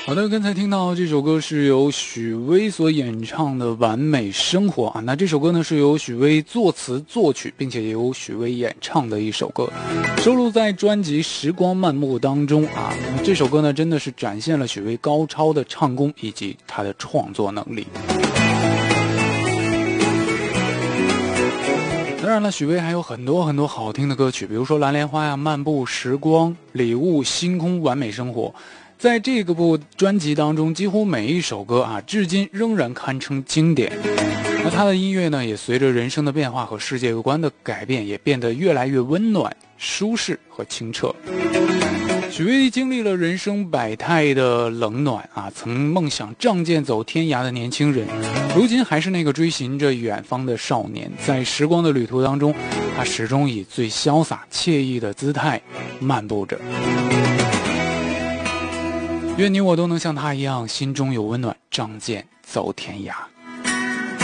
好的，刚才听到这首歌是由许巍所演唱的《完美生活》啊。那这首歌呢是由许巍作词作曲，并且由许巍演唱的一首歌，收录在专辑《时光漫步》当中啊。这首歌呢真的是展现了许巍高超的唱功以及他的创作能力。当然了，许巍还有很多很多好听的歌曲，比如说《蓝莲花》呀、《漫步时光》、《礼物》、《星空》、《完美生活》。在这个部专辑当中，几乎每一首歌啊，至今仍然堪称经典。那他的音乐呢，也随着人生的变化和世界观的改变，也变得越来越温暖、舒适和清澈。许巍经历了人生百态的冷暖啊，曾梦想仗剑走天涯的年轻人，如今还是那个追寻着远方的少年。在时光的旅途当中，他始终以最潇洒惬意的姿态漫步着。愿你我都能像他一样，心中有温暖，仗剑走天涯。